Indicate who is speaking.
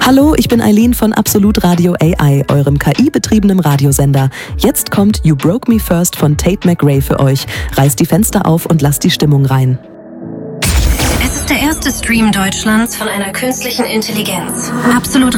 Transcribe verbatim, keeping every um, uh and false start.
Speaker 1: Hallo, ich bin Eileen von Absolut Radio A I, eurem K I-betriebenen Radiosender. Jetzt kommt You Broke Me First von Tate McRae für euch. Reißt die Fenster auf und lasst die Stimmung rein.
Speaker 2: Es ist der erste Stream Deutschlands von einer künstlichen Intelligenz. Absolut